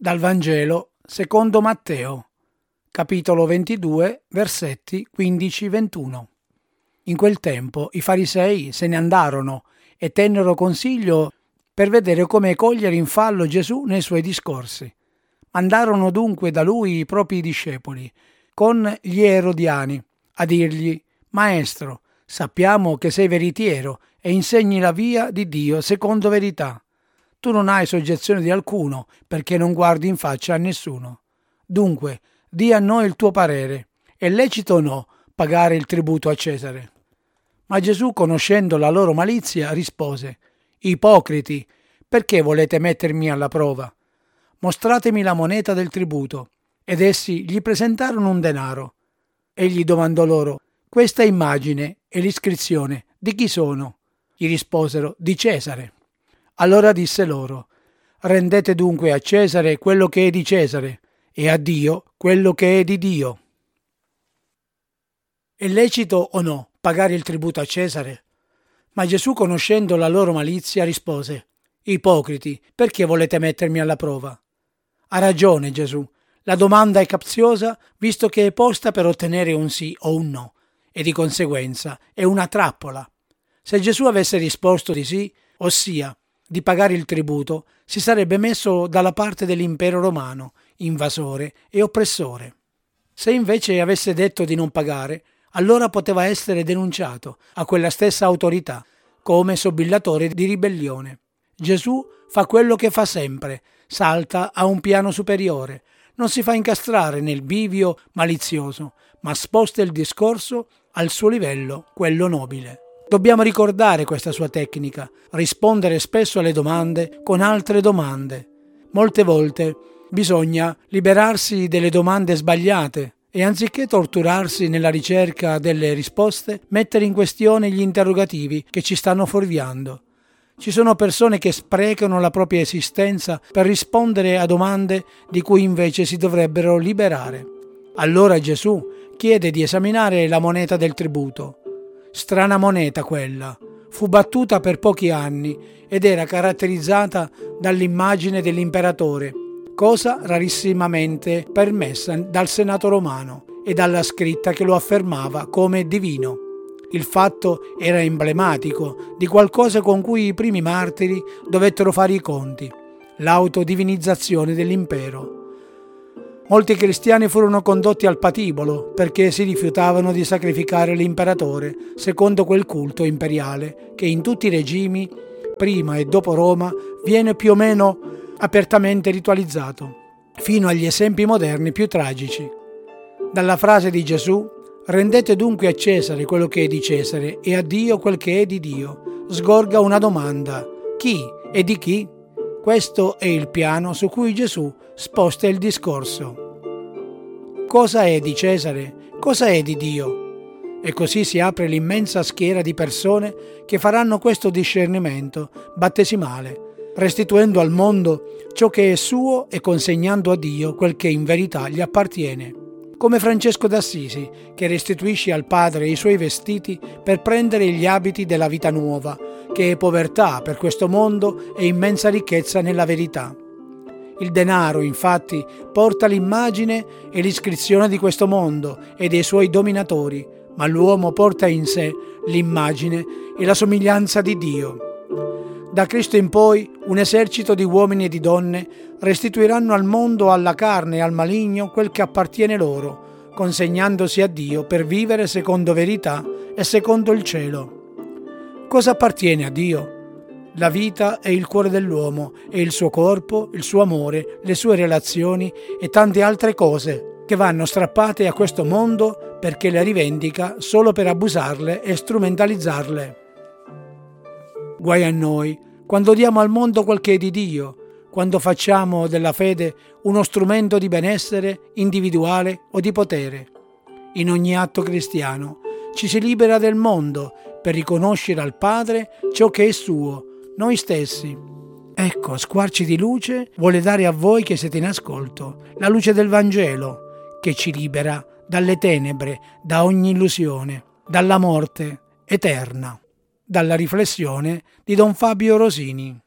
Dal Vangelo secondo Matteo, capitolo 22, versetti 15-21. In quel tempo i farisei se ne andarono e tennero consiglio per vedere come cogliere in fallo Gesù nei suoi discorsi. Mandarono dunque da lui i propri discepoli, con gli erodiani, a dirgli: «Maestro, sappiamo che sei veritiero e insegni la via di Dio secondo verità. Tu non hai soggezione di alcuno, perché non guardi in faccia a nessuno. Dunque, di a noi il tuo parere. È lecito o no pagare il tributo a Cesare?» Ma Gesù, conoscendo la loro malizia, rispose: «Ipocriti, perché volete mettermi alla prova? Mostratemi la moneta del tributo». Ed essi gli presentarono un denaro. Egli domandò loro: «Questa immagine e l'iscrizione di chi sono?» Gli risposero: «Di Cesare». Allora disse loro: «Rendete dunque a Cesare quello che è di Cesare e a Dio quello che è di Dio». È lecito o no pagare il tributo a Cesare? Ma Gesù, conoscendo la loro malizia, rispose: «Ipocriti, perché volete mettermi alla prova?» Ha ragione Gesù. La domanda è capziosa, visto che è posta per ottenere un sì o un no, e di conseguenza è una trappola. Se Gesù avesse risposto di sì, ossia di pagare il tributo, si sarebbe messo dalla parte dell'impero romano, invasore e oppressore. Se invece avesse detto di non pagare, allora poteva essere denunciato a quella stessa autorità come sobillatore di ribellione. Gesù fa quello che fa sempre: salta a un piano superiore, non si fa incastrare nel bivio malizioso, ma sposta il discorso al suo livello, quello nobile. Dobbiamo ricordare questa sua tecnica, rispondere spesso alle domande con altre domande. Molte volte bisogna liberarsi delle domande sbagliate e, anziché torturarsi nella ricerca delle risposte, mettere in questione gli interrogativi che ci stanno fuorviando. Ci sono persone che sprecano la propria esistenza per rispondere a domande di cui invece si dovrebbero liberare. Allora Gesù chiede di esaminare la moneta del tributo. Strana moneta quella, fu battuta per pochi anni ed era caratterizzata dall'immagine dell'imperatore, cosa rarissimamente permessa dal Senato romano, e dalla scritta che lo affermava come divino. Il fatto era emblematico di qualcosa con cui i primi martiri dovettero fare i conti: l'autodivinizzazione dell'impero. Molti cristiani furono condotti al patibolo perché si rifiutavano di sacrificare l'imperatore secondo quel culto imperiale che in tutti i regimi, prima e dopo Roma, viene più o meno apertamente ritualizzato, fino agli esempi moderni più tragici. Dalla frase di Gesù: «Rendete dunque a Cesare quello che è di Cesare e a Dio quel che è di Dio», sgorga una domanda: chi e di chi? Questo è il piano su cui Gesù sposta il discorso. Cosa è di Cesare? Cosa è di Dio? E così si apre l'immensa schiera di persone che faranno questo discernimento battesimale, restituendo al mondo ciò che è suo e consegnando a Dio quel che in verità gli appartiene. Come Francesco d'Assisi, che restituisce al Padre i suoi vestiti per prendere gli abiti della vita nuova, che è povertà per questo mondo e immensa ricchezza nella verità. Il denaro, infatti, porta l'immagine e l'iscrizione di questo mondo e dei suoi dominatori, ma l'uomo porta in sé l'immagine e la somiglianza di Dio. Da Cristo in poi un esercito di uomini e di donne restituiranno al mondo, alla carne e al maligno quel che appartiene loro, consegnandosi a Dio per vivere secondo verità e secondo il cielo. Cosa appartiene a Dio? La vita è il cuore dell'uomo, e il suo corpo, il suo amore, le sue relazioni e tante altre cose che vanno strappate a questo mondo perché le rivendica solo per abusarle e strumentalizzarle. Guai a noi quando diamo al mondo quel che è di Dio, quando facciamo della fede uno strumento di benessere individuale o di potere. In ogni atto cristiano ci si libera del mondo per riconoscere al Padre ciò che è suo, noi stessi. Ecco, Squarci di Luce vuole dare a voi che siete in ascolto la luce del Vangelo, che ci libera dalle tenebre, da ogni illusione, dalla morte eterna. Dalla riflessione di Don Fabio Rosini.